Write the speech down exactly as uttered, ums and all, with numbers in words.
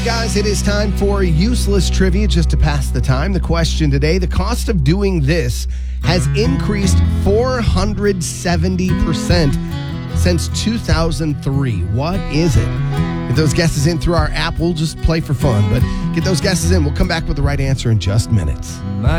Guys, it is time for useless trivia just to pass the time. The question today, the cost of doing this has increased four hundred seventy percent since two thousand three. What is it? Get those guesses in through our app. We'll just play for fun, but get those guesses in. We'll come back with the right answer in just minutes.